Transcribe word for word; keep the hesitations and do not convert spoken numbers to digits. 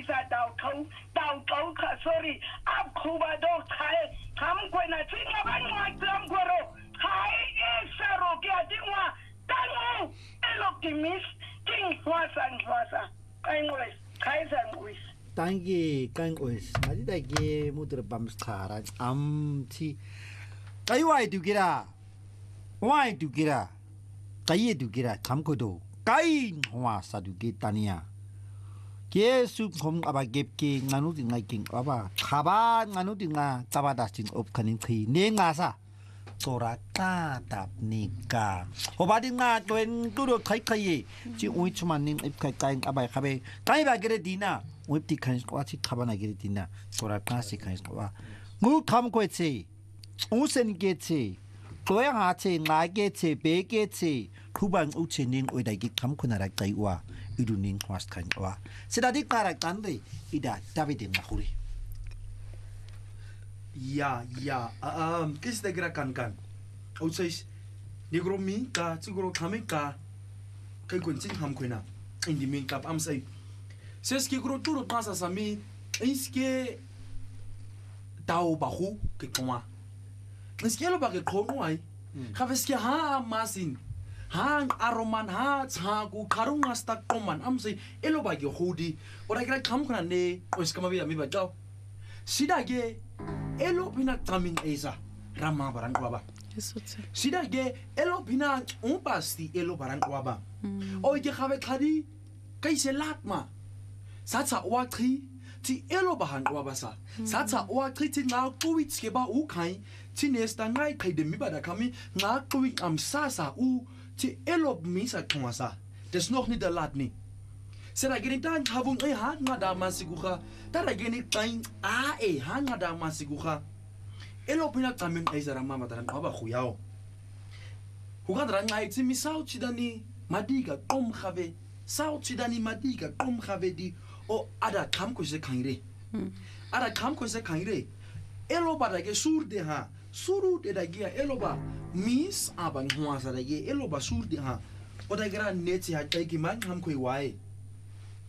sa dau thau dau thau ka sorry ab khuba do khai kham ko na chi nga ban ma tlam ko ro khai e sa ro ke atingwa tanu el optimist king hwasan hwasa kai ngoi khai san uis tangi kan ois mari da ge mudur bam skara am ti kai wai du gira wai du gira kai du gira kham ko do kai hwa sa du ge tania 예수 봄 아바 갭기 나누디 나이킹 아바 가바 나누디 나 따바다 진 옵카닝 피 네가사 돌아까답니까 호바딩나 된 뚜루 카이카이 지 우이츠만님 입카이카이 아바이 카베 까이바게레 디나 우입티 칸스 과치 카바나게레 디나 돌아까시 칸스 와 무탐코치 우센게치 고양하치 나게치 베게치 쿠방 우체닝 오이다기 감코나라 까이와 이루닝 화스칸와 세다디 까라칸데 이다 다비딩 나후리 Ya, ya. Um, kis de gerakan kan. Outsais negro min ka siguro kami ka kay kunsin ham kuina. Indi min kap am sai. Ses ki gro turo pasa sami iske tau bahu ke koma. Iske lo ba ke kono ai. Khaveske ha masin. Ha aroman ha tsagu karunga sta koman am sai elo ba ke hodi. Ora gra kam kuna ne os kama bi mi ba jaw. Sida ge elo pina coming esa rama barang waba sida ge elo pina un pasti elo barang waba o ge khave khadi kaise latma satsa watri ti elo barang waba sa satsa watri ti na kuwit ke ba u kai ti nesta ngai kai de mi bada kami na kuwit am sasa u ti elo mi sa kwasa des noch nicht der latni Sera gini tan habung eh ha ngada masiguha tara gini tain a eh ha ngada masiguha elo pina tamen ai zara mama taran baba khuyao hugan ran ai timi sau chidani madiga kom khave sau chidani madiga kom khave di o ada kam ko se khaire ada kam ko se khaire elo ba ge sur de ha suru de da gia elo ba mis abang huasa da ge elo ba sur de ha o da gra neti ha kai ki man ham ko wai